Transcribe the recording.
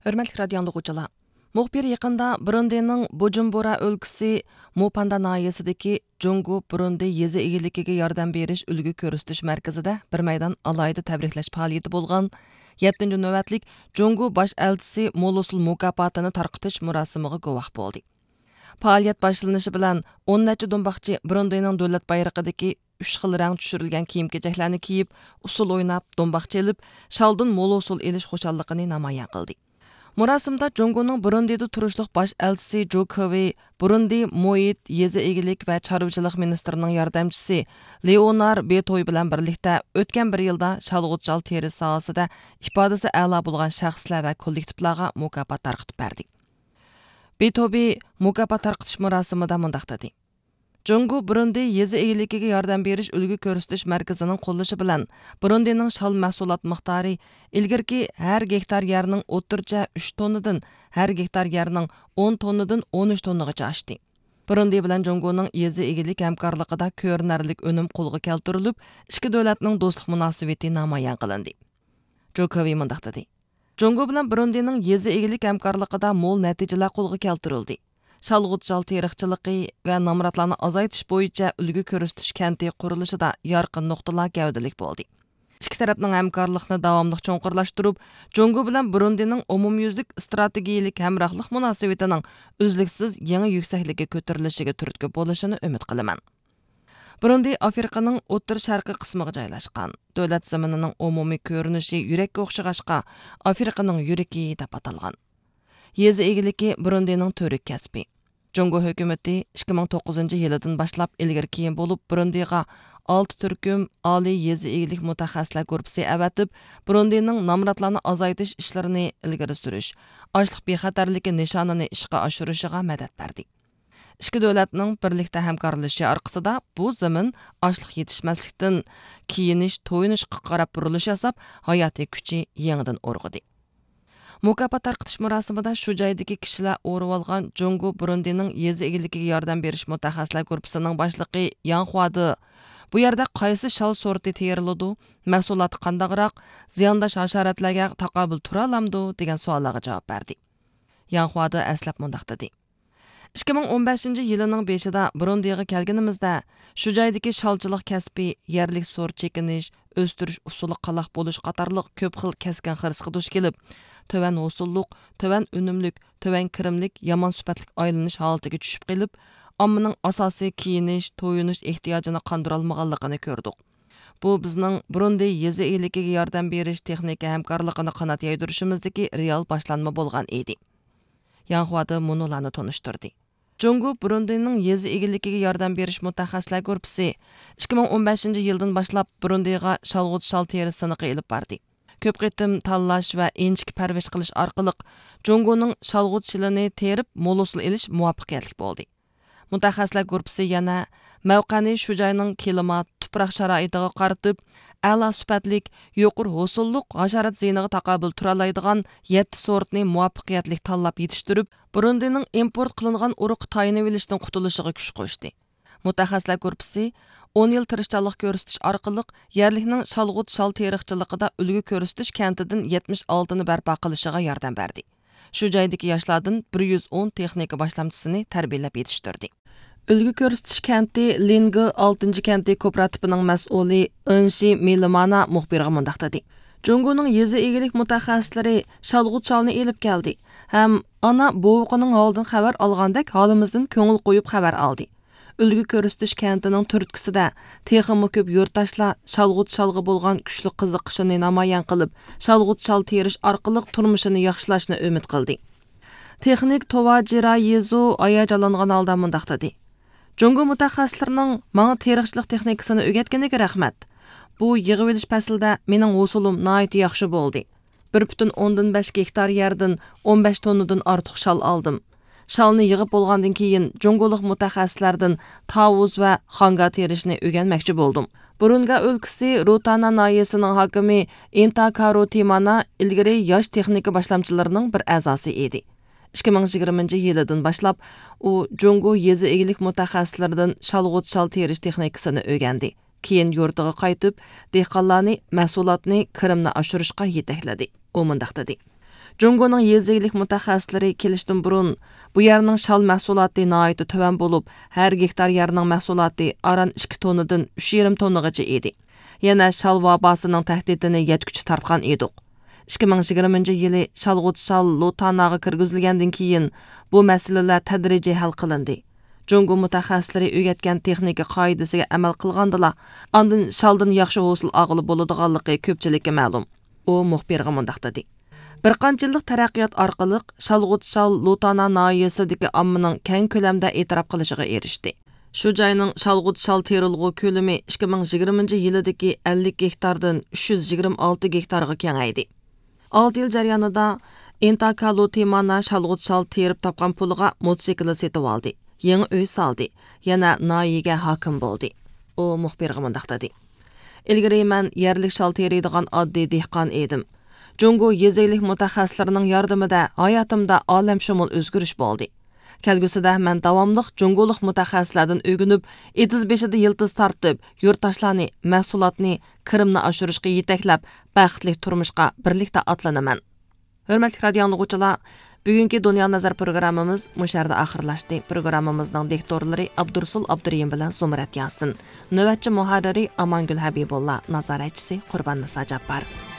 Hürmetli radio anlıqçılar. Muxbir yaqında Burundining Bujumbura o'lkasi Mopanda nahiyasidagi Jungu Burundi yezi egiligiga yordam berish ulgu ko'rsatish markazida bir maydon alayda tabriklash faoliyati bo'lgan 7-ci navbatlik Jungu bosh elchisi Molosul mukofotini tarqitish murosimiga guvoh bo'ldi. Faoliyat boshlanishi bilan 10 necha do'mboqchi Burundining davlat bayrog'idagi 3 xil rang tushirilgan kiyim-kechaklarni kiyib, usul o'ynab, do'mboq chelib, shaldun Molosul elish xushalligini namoyon qildi. Murasimda Junguning Burundida turishliq bosh elchisi Jokovi, Burundi Moit yezi egilik va chorvachilik ministrining yordamchisi Leonar Betoy bilan birlikda o'tgan bir yilda shalg'utchal teri sohasida ifodasi a'lo bo'lgan shaxslar va kollektivlarga mukofot tarqitib berdi. Betobi mukofot tarqitish murosimida mundaq dedi. Jungu Burundi yezi egiligiga yordam berish ulgu ko'rsatish markazining qo'llashi bilan Burundining shal mahsulot miqdori ilgirki har gektar yerning o'rtacha 3 tonnadan har gektar yerning 10 tonnadan 13 tonnagacha oshdi. Burundi bilan Junguning yezi egilik hamkorligida ko'rinarlik unum qo'lga keltirilib, ikki davlatning do'stlik munosabati namoyon qilindi. Jokovi mundaq dedi. Jungu bilan Burundining yezi egilik hamkorligida mo'l natijalar qo'lga keltirildi. Shalg'utchal teriqchiligi va namratlarni azaytish bo'yicha ulgu ko'rsatish kanti qurilishida yorqin nuqtalar gavdalik bo'ldi. Ikki tarafning hamkorlikni davomli cho'nqirlashtirib, Jungu bilan Burundining umumyuzlik strategiyalik hamrohlik munosabatining uzluksiz yangi yuksaklikka ko'tarilishiga turtki bo'lishini umid qilaman. Burundi Afrikaning o'rta sharqiy qismiga joylashgan. Davlat zaminining umumiy ko'rinishi yurakka o'xshag'ashqa Afrikaning yuragi deb atalgan. Yezi egiligi Burundining to'rik kasbi. Jungu hukumati 2009-yildan boshlab ilgari keyin bo'lib Burundiga 6 turkum oliy yezi egilik mutaxassislar guruhi avatib, Burundining namratlarni azaytish ishlarini ilgari surish, ochliq bexatarligi nishonini ishga oshirishiga madad berdi. Ikki davlatning birlikda hamkorlashishi orqasida bu zamin ochliq yetishmaslikdan kiyinish, to'yinishga qarab burilish yasab, hayotiy kuchi yangidan o'rg'idi. Mukofot tarqitish murosimida shu joydagi kishilar o'rib olgan Jungu Burundining yezi egiligiga yordam berish mutaxassislar guruhining boshlig'i Yang Huadi bu yerda qaysi shal sorti teriladi, mahsuloti qandaqroq, ziyondosh hasharotlarga taqobil tura olamdi degan savollarga javob berdi. Yang Huadi aslab mundaq dedi. 2015-yilining 5-ida Burundiga kelganimizda shu joydagi shalchilik kasbi, yerlik sor chekinish, o'stirish usuli qaloq bo'lish qatorliq ko'p xil kaskan xirisga duch kelib, töven hosulluq, töven unumlik, töven kirimlik, yomon sifatlik aylanish holatiga tushib qilib, ommaning asosiy kiyinish, to'yinish ehtiyojini qondira olmaganligini ko'rdik. Bu bizning Burundi yezi egiligiga yordam berish texnika hamkorligini qanot yaydirishimizdagi real boshlanma bo'lgan edi. Yang Huadi munolarni tonishtirdi. Jungu Burundining yezi egiligiga yordam berish mutaxassislar guruhi 2015-yildan boshlab Burundiga shalg'utchal teri siniqi ilib bordi. Ko'p qitim tanlash va inchik parvish qilish orqali Junguning shalg'utchilini terib Molosul elish muvaffaqiyatli bo'ldi. Mutaxassislar guruhi yana mavqani shu joyning klimat, tuproq sharoitiga qaratib, a'lo sifatlik, yuqori hosulluq, hasharot ziyniga taqobil tura oladigan 7 sortni muvaffaqiyatli tanlab yetishtirib, Burundining import qilingan urug' tayini olishdan qutulishiga kuch qo'shdi. Mutaxassislar guruhi 10 yil tirishchilik ko'rsatish orqali yerlikning shalg'ut shal teriqchiligida ulgu ko'rsatish kantidan 76 ni barpo qilishiga yordam berdi. Shu joydagi yoshlardan 110 texnika boshlamchisini tarbiyalab yetishtirdi. Ulgu ko'rsatish kanti Lingi 6-kanti kooperativining mas'uli Inshi Milimana muxbirga mundaq dedi. Junguning yezi egilik mutaxassislari shalg'ut shalni elib keldi. Ham ana bovuqining holdan xabar olgandek holimizdan ko'ngil qo'yib xabar oldi. Ulgu ko'rsatish kantining turtkisida texmi ko'p yurtdoshlar shalg'ut shalg'i bo'lgan kuchli qiziqishini namoyon qilib, shalg'ut shal terish orqali turmushini yaxshilashni umid qildi. Texnik Tovajira Yezu ayajalangan holda mundaq dedi. Jungu mutaxassislarining menga teriqchilik texnikasini o'rgatganiga rahmat. Bu yig'ib olish faslida mening usulim nihoyat yaxshi bo'ldi. 1.5 gektar yerdan 15 tonnadan ortiq shal oldim. Shalni yig'ib bo'lgandan keyin Jungulik mutaxassislardan tavuz va xanga terishni o'rganmoqchi bo'ldim. Burunga o'lkasi Rotana nahiyasining hokimi Intakaro Timana ilgari yosh texnika boshlamchilarining bir a'zosi edi. 2020-yildan boshlab u Jungu yezi egilik mutaxassislaridan shalg'ut shal terish texnikasini o'rgandi. Keyin yurtiga qaytib, dehqonlarni mahsulotni kirimni oshirishga yetakladi. U mundaq dedi. Jungoning yezilik mutaxassislari kelishdan burun bu yerning shal mahsuloti nihoyatda tuvan bo'lib, har gektar yerning mahsuloti aran 2 tonnadan 3,5 tonnagacha edi. Yana shal vabosining tahdidini yetkuchi tortgan edik. 2020-yili shalg'ut-shal lotanaga kirgizilgandan keyin bu masalalar tadrijiy hal qilindi. Jungo mutaxassislari o'rgatgan texnika qoidasiga amal qilgandila, ondan shaldan yaxshi hosil og'ilib bo'ladiganligi ko'pchilikka ma'lum. U muxbirga mundaq dedi. Bir qancha yillik taraqqiyot orqali shalg'ut-shal lotana noyasidagi ommaning keng ko'lamda e'tirof qilishiga erishdi. Shu joyning shalg'ut-shal terilg'u ko'lami 2020-yildagi 50 gektardan 326 gektarga kengaydi. 6 yil jarayonida Intakalu Timana shalg'ut-shal terib topgan puliga motosikl setib oldi. Yangi uy soldi. Yana noyiga hokim bo'ldi. U muxbirga mundaq dedi. Ilgari men yerlik shal teriydigan oddiy dehqon edim. Jungo yezilik mutaxassislarining yordamida hayotimda olamshumul o'zgarish bo'ldi. Kelgusida men davomli jungolik mutaxassislardan o'rganib, etiz beshida yildiz tortib, yurtdoshlarni, mahsulotni, kirimni oshirishga yetaklab, baxtli turmushga birlikda otlanaman. Hurmatli radio anglag'uvchilar, bugungi Dunyo nazar programmamiz musharda oxirlashdi. Programmamizning diktorlari Abdursul Abduriyim bilan Zumrat Yasin, navbatchi muharriri Amangul Habibulla, nazoratchisi Qurbon Nisa Jabbar.